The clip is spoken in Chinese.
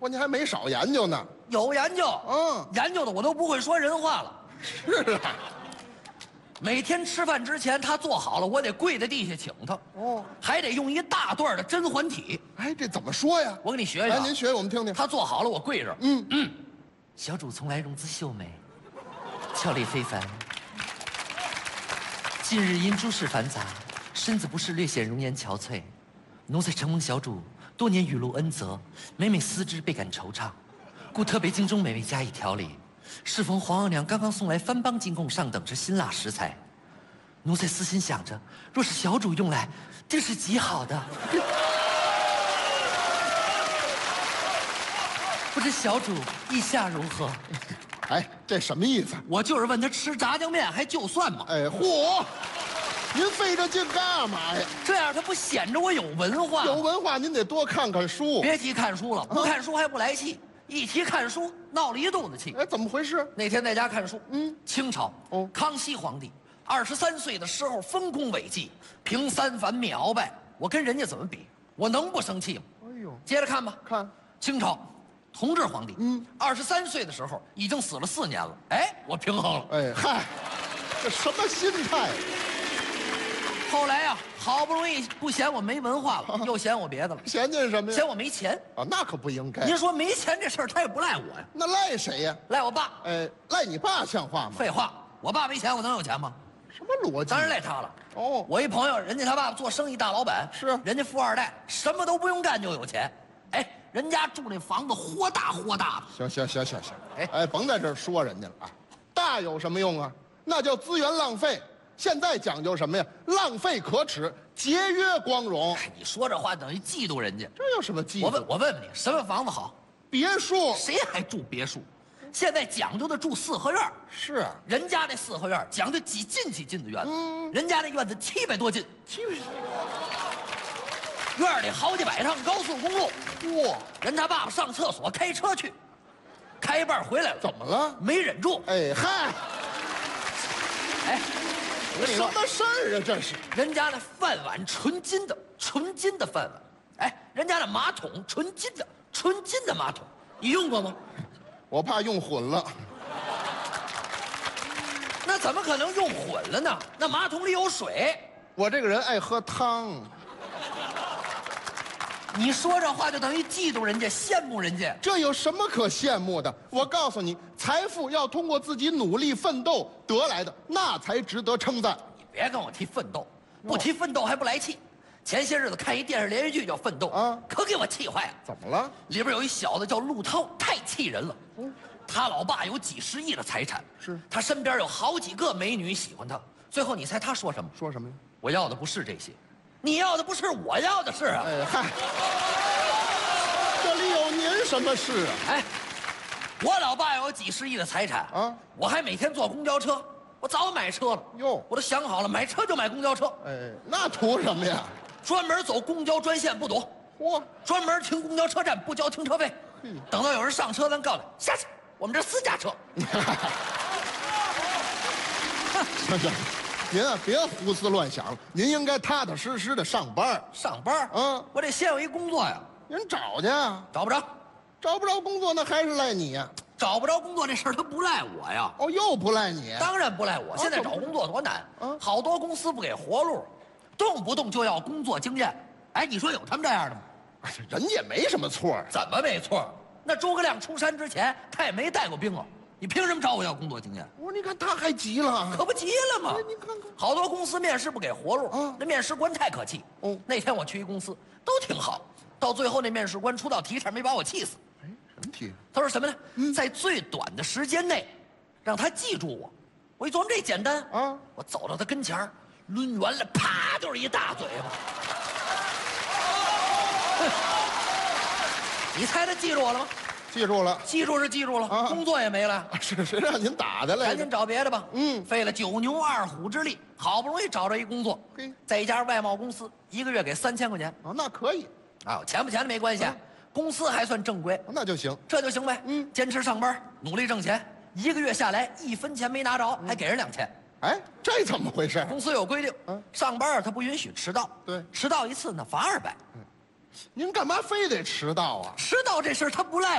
您还没少研究呢。 有研究，研究的我都不会说人话了。 是啊， 每天吃饭之前，他做好了，我得跪在地下请他。还得用一大段的甄嬛体。 哎，这怎么说呀？ 我给你学学。 来，您学我们听听。 他做好了，我跪着。小主从来容姿秀美，俏丽非凡。近日因诸事繁杂，身子不适，略显容颜憔悴。奴才承蒙小主多年雨露恩泽，每每思之倍感惆怅，故特别京中美味加以调理。适逢皇额娘刚刚送来番邦进贡上等之辛辣食材，奴才私心想着，若是小主用来，定是极好的。不知小主意下如何？ 哎，这什么意思？ 我就是问他吃炸酱面还就算吗？ 哎，嚯！您费这劲干嘛呀？ 这样他不显着我有文化？ 有文化您得多看看书。 别提看书了，不看书还不来气，一提看书闹了一肚子气。 哎，怎么回事？ 那天在家看书，清朝，康熙皇帝23岁的时候丰功伟绩，平三藩灭鳌拜，我跟人家怎么比？我能不生气吗？ 哎呦， 接着看吧， 看清朝。同治皇帝，23岁的时候已经死了4年了，哎，我平衡了。 哎嗨，这什么心态？ 后来呀，好不容易不嫌我没文化了，又嫌我别的了， 嫌您什么呀？ 嫌我没钱啊，那可不应该。 您说没钱这事儿，他也不赖我呀， 那赖谁呀？ 赖我爸。 哎，赖你爸像话吗？ 废话，我爸没钱，我能有钱吗？ 什么逻辑？ 当然赖他了。我一朋友，人家他爸爸做生意大老板， 是人家富二代，什么都不用干就有钱。哎，人家住那房子豁大豁大行， 的。 行，哎，甭在这儿说人家了啊，大有什么用啊？那叫资源浪费。现在讲究什么呀？浪费可耻，节约光荣。 哎，你说这话等于嫉妒人家。 这有什么嫉妒？ 我问你，什么房子好？ 别墅。 谁还住别墅？现在讲究的住四合院。 是啊， 人家那四合院讲究几进的院子，人家那院子700多进，700。院里好几百趟高速公路。 哇， 人他爸爸上厕所开车去，开一半回来了， 怎么了？ 没忍住。 哎嗨， 哎，我跟你说什么事儿啊？这是人家那饭碗纯金的饭碗，哎，人家那马桶纯金的马桶，你用过吗？ 我怕用混了。 那怎么可能用混了呢？那马桶里有水。 我这个人爱喝汤。 你说这话就等于嫉妒人家，羡慕人家。 这有什么可羡慕的？我告诉你，财富要通过自己努力奋斗得来的，那才值得称赞。 你别跟我提奋斗，不提奋斗还不来气。前些日子看一电视连续剧叫《奋斗》啊，可给我气坏了。 怎么了？ 里边有一小子叫陆涛，太气人了。他老爸有几十亿的财产， 是他身边有好几个美女喜欢他。最后你猜他说什么？ 说什么呀？ 我要的不是这些，你要的不是，我要的是啊。 哎嗨，这里有您什么事啊？ 哎，我老爸有几十亿的财产啊，我还每天坐公交车，我早买车了。哟，我都想好了，买车就买公交车。 哎，那图什么呀？ 专门走公交专线不堵，专门停公交车站不交停车费。等到有人上车，咱告诉他下去，我们这私家车。 行，您啊别胡思乱想了，您应该踏踏实实的上班。 上班？我得先有一工作呀。 您找去啊？ 找不着， 找不着工作那还是赖你呀。 找不着工作这事儿他不赖我呀。 哦，又不赖你？ 当然不赖我。现在找工作多难，好多公司不给活路，动不动就要工作经验。哎，你说有他们这样的吗？ 人家也没什么错。 怎么没错？那诸葛亮出山之前他也没带过兵啊，你凭什么找我要工作经验？ 我说你看他还急了， 可不急了吗？ 你看看， 好多公司面试不给活路啊，那面试官太客气。那天我去一公司都挺好，到最后那面试官出道题差点没把我气死。 哎，什么题？ 他说什么呢？在最短的时间内让他记住我。我一琢磨这简单啊，我走到他跟前儿抡圆了，啪就是一大嘴巴。你猜他记住我了吗？ 记住了， 记住是记住了，工作也没了。 是谁让您打的来着？ 赶紧找别的吧。费了9牛2虎之力，好不容易找着一工作，在一家外贸公司，1个月给3000块钱。 哦，那可以啊，钱不钱的没关系，公司还算正规， 那就行， 这就行呗。坚持上班，努力挣钱，1个月下来1分钱没拿着，还给人2000。 哎，这怎么回事？ 公司有规定，上班他不允许迟到， 对， 迟到1次呢罚200。 您干嘛非得迟到啊？ 迟到这事儿他不赖